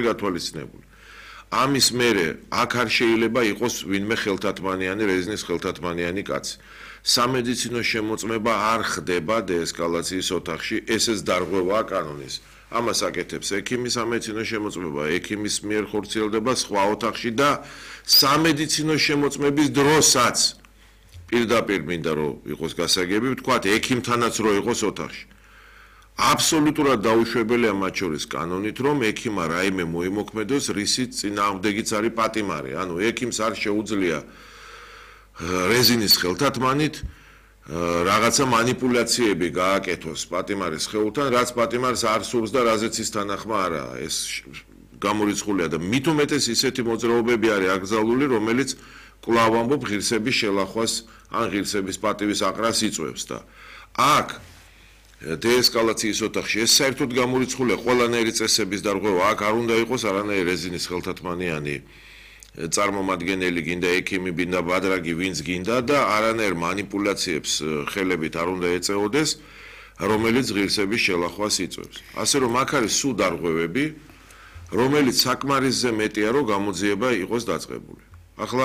გათვალისწინებული. ამის მერე აქ არ შეიძლება იყოს ვინმე ხელთათმანიანი, რეზინის ხელთათმანიანი კაცი. სამედიცინო შემოწმება არ ხდება დეესკალაციის ოთახში, ესეც დარღვევაა კანონის. ამას აკეთებს ექიმის სამედიცინო შემოწმება, ექიმის მიერ ხორციელდება სხვა ოთახში და სამედიცინო შემოწმების დროსაც პირდაპირ მინდა რომ იყოს გასაგები, ვთქვათ, ექიმთანაც რო იყოს ოთახში. აბსოლუტურად დაუშვებელია მათ შორის კანონით, რომ ექიმმა რაიმე მოიმოქმედოს, რისიც წინააღმდეგიც არის პატიმარი. ანუ ექიმს არ შეუძლია რეზინის ხელთათმანით რაღაცა манипуляციები გააკეთოს პატიმარის ხელთან, რაც პატიმარს არ სურს და რაზეც ის თანახმა არაა. ეს გამორიცხულია და მით უმეტეს ისეთი მოძრაობები არის აკრძალული, რომელიც კვლავ ამბობ ღირსების შელახვას ან ღირსების პატივის აყრას იწვევს და აქ დეესკალაციის ოთახში ეს საერთოდ გამორიცხულია ყველანაირი წესების დარღვევა. აქ არ უნდა იყოს არანაირი რეზინის ხელთათმანიანი წარმომადგენელი, გინდა ექიმი, გინდა ბადრაგი, ვინც გინდა და არანაირ манипуляციებს ხელებით არ უნდა ეწეოდეს, რომელიც ღირსების შელახვას იწვევს. ასე რომ აქ არის სულ დარღვევები, რომელიც საკმარისზე მეტია, რომ გამოძიება იყოს დაწყებული. ახლა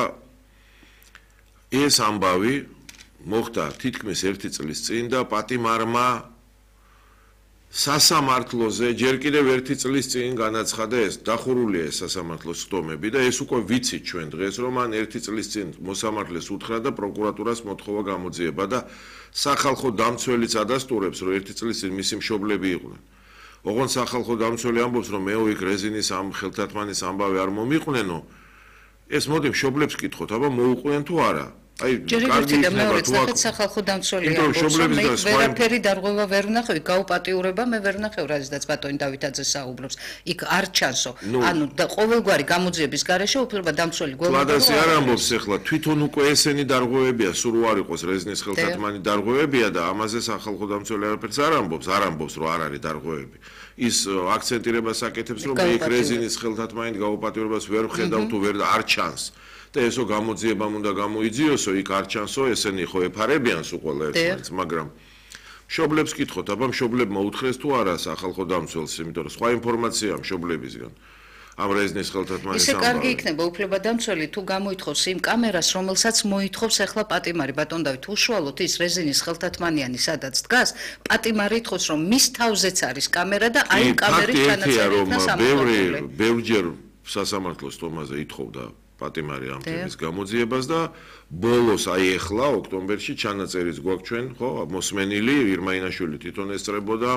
ეს ამბავი მოხდა თითქმის 1 წლის წინ და პატიმარმა სასამართლოზე ჯერ კიდევ 1 წლის წინ განაცხადა ეს დახურულია ეს სასამართლოს ხდომები და ეს უკვე ვიცით ჩვენ დღეს რომ მან 1 წლის წინ მოსამართლეს უთხრა და პროკურატურას მოთხოვა გამოძიება და სახალხო დამცველიც ადასტურებს რომ 1 წლის წინ მისი მშობლები იყვნენ. ოღონდ სახალხო დამცველი ამბობს რომ მეო იქ რეზინის ამ ხელთათმანის ამბავი არ მომიყვნენო. ეს მოდი მშობლებს კითხოთ, აბა მოუყვნენ თუ არა? აი კარგი და მეორეც ნახეთ სახალხო დამცველი ამბობს რომ მე ვერაფერი დარღვევა ვერ ვნახევი, გაუპატიურება მე ვერ ვნახევ რაზედაც ბატონი დავითაძე საუბრობს. იქ არ ჩანსო. ანუ და ყოველგვარი გამოძიების გარეშე უფლება დამცველი გველოდება. ლადასი არ ამბობს ახლა თვითონ უკვე ესენი დარღვევებია, სულ არ იყოს რეზინის ხელთათმანი დარღვევებია და ამაზე სახალხო დამცველი არაფერს არ ამბობს რომ არ არის დარღვევები. ის აქცენტირებას აკეთებს რომ მე იქ რეზინის ხელთათმანით გაუპატიურებას ვერ ვხედავ თუ ვერ არ ჩანს. და ესო გამოძიებამ უნდა გამოიძიოსო, იქ არ ჩანსო, ესენი ხო ეფარებიან სულ ყველა ერთმანეთს, მაგრამ მშობლებს კითხოთ, აბა მშობლებმა უთხრეს თუ არა სახალხო დამცველს, იმიტომ რომ სხვა ინფორმაცია მშობლებისგან. ამ რეზინის ხელთათმანის ამბავი. ისე კარგი იქნება უფლება დამცველი თუ გამოითხოვს იმ კამერას, რომელსაც მოითხოვს ახლა პატიმარი, ბატონ დავით, უშუალოდ ის რეზინის ხელთათმანიანი სადაც დგას, პატიმარი ითხოვს რომ მის თავზეც არის კამერა და აი კამერით განაწილება სამართლობრივი. ბევრჯერ სასამართლოს თომაზე ითხოვდა პატიმარი ამ თემის გამოძიებას და ბოლოს აი ახლა ოქტომბერში ჩანაწერიც გვაქვს ჩვენ, ხო, მოსმენილი ირმაინაშვილი თვითონ ესწრებოდა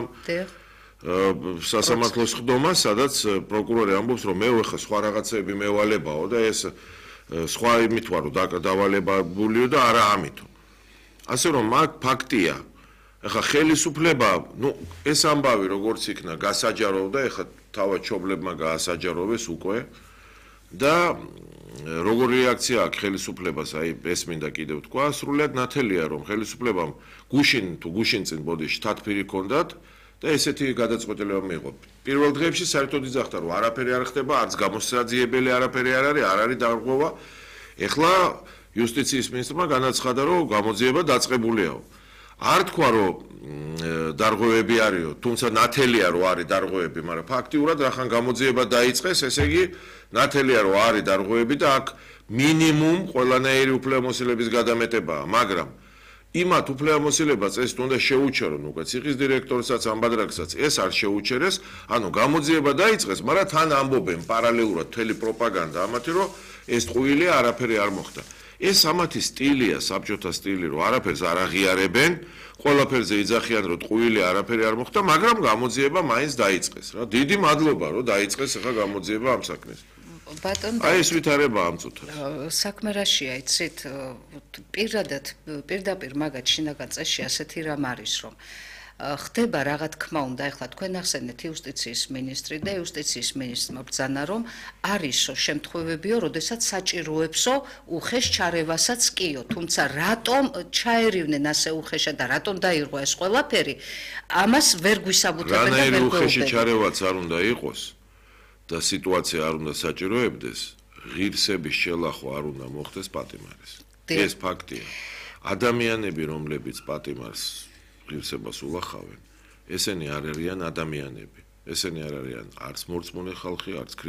სასამართლოს ხდომას, სადაც პროკურორი ამბობს, რომ მე ხა სხვა რაღაცები მევალებაო და ეს სხვა იმით ვარო დავალებულიო და არა ამითო. ასე რომ მაგ ფაქტია. ახლა ხელისუფლება, ეს ამბავი როგორც იქნა გასაჯაროვდა, ახლა თავად მშობლებმა გაასაჯაროვეს უკვე და როგორი რეაქცია აქვს ხელისუფლებას, აი ეს მინდა კიდევ თქვა, სრულად ნათელია რომ ხელისუფლებამ გუშინ წინ ბოდიში თათფირი ჰქონდათ და ესეთი გადაწყვეტილება მიიღო. პირველ დღეებში საერთოდ იძახდა რომ არაფერი არ ხდება, არც გამოსაძიებელი არაფერი არ არის დარღვევა. ეხლა იუსტიციის მინისტრმა განაცხადა რომ გამოძიება დაწყებულიაო. არ თქვა რომ დარღვევები არისო, თუმცა ნათელია რომ არის დარღვევები, მაგრამ ფაქტიურად რახან გამოძიება დაიწყეს, ესე იგი ნათელია რომ არის დარღვევები და აქ მინიმუმ ყველანაირი უფლებამოსილების გადამეტებაა, მაგრამ იმათ უფლებამოსილებას ეს უნდა შეუჩერონ უკვე ციხის დირექტორსაც, ამბადრაგსაც ეს არ შეუჩერეს, ანუ გამოძიება დაიწყეს, მაგრამ თან ამბობენ პარალელურად მთელი პროპაგანდა ამათი რომ ეს ტყუილია არაფერი არ მოხდა. ეს ამათი სტილია, საბჭოთა სტილი, რომ არაფერს არ აღიარებენ, ყველაფერზე იძახიან, რომ ტყუილი არაფერი არ მოხდა, მაგრამ გამოძიება მაინც დაიწყეს რა. დიდი მადლობა, რომ დაიწყეს ახლა გამოძიება ამ საქმეს. ბატონ აი ეს ვითარება ამ წუთას. საქმე რაშია, იცით, პირდაპირ მაგათ შინაგან წესში ასეთი რამ არის, რომ ხდება რა თქმა უნდა, ეხლა თქვენ ახსენეთ იუსტიციის მინისტრი და იუსტიციის მინისტრმა ბრძანა, რომ არისო შემთხვევებიო, როდესაც საჭიროებსო უხეშ ჩარევასაც კიო, თუმცა რატომ ჩაერივნენ ასე უხეშად და რატომ დაირღვა ეს ყველაფერი, ამას ვერ გვისაბუთებენ და ვერ რანაირი უხეში ჩარევაც არ უნდა იყოს და სიტუაცია არ უნდა საჭიროებდეს, ღირსების შელახვა არ უნდა მოხდეს პატიმარის. ეს ფაქტია. ადამიანები, რომლებიც პატიმარს ღირსებას ულახავენ, ესენი არ არიან ადამიანები. ესენი არ არიან არც მორწმუნე ხალხი, არც